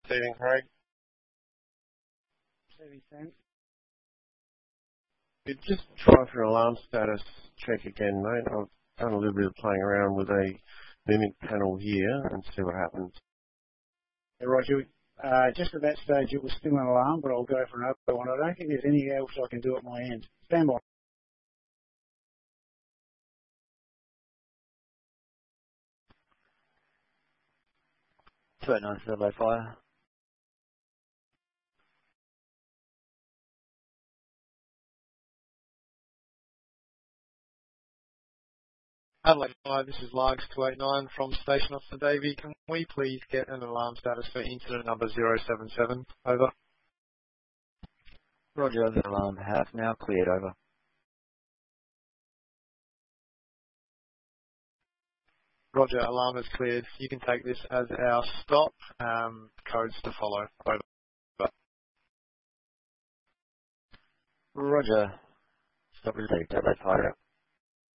Stephen Craig. Stephen Sam. Just try for an alarm status check again, mate. I've done a little bit of playing around with a Mimic panel here and see what happens. Yeah, Roger. Just at that stage, it was still an alarm, but I'll go for an open one. I don't think there's anything else I can do at my end. Stand by. Threat 9 survey fire. Adelaide 5, this is Largs 289 from Station Officer Davey. Can we please get an alarm status for incident number 077? Over. Roger, the alarm has now cleared. Over. Roger, alarm is cleared. You can take this as our stop. Codes to follow. Over. Roger. Stop received. Adelaide 5.